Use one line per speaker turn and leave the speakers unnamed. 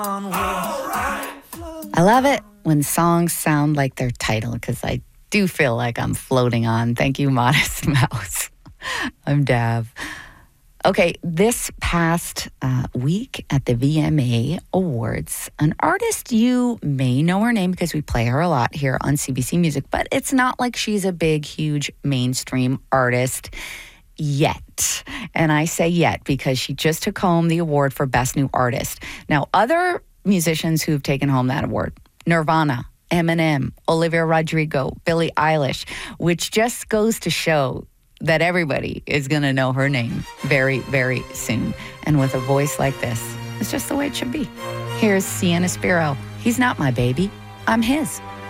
I love it when songs sound like their title because I do feel like I'm floating on. Thank you, Modest Mouse. I'm Dav. Okay, this past week at the VMA Awards, an artist you may know her name because we play her a lot here on CBC Music, but it's not like she's a big, huge mainstream artist yet. And I say yet because she just took home the award for Best New Artist. Now, other musicians who've taken home that award, Nirvana, Eminem, Olivia Rodrigo, Billie Eilish, which just goes to show that everybody is going to know her name very, very soon. And with a voice like this, it's just the way it should be. Here's Sienna Spiro. He's not my baby. I'm his.